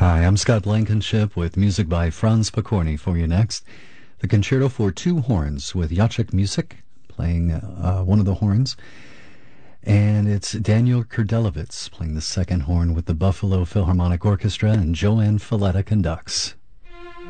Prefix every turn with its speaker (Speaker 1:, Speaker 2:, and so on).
Speaker 1: Hi, I'm Scott Blankenship with music by Franz Pokorny for you next. The Concerto for Two Horns with Jacek Music playing one of the horns. And it's Daniel Kurdelowitz playing the second horn with the Buffalo Philharmonic Orchestra, and Joanne Falletta conducts.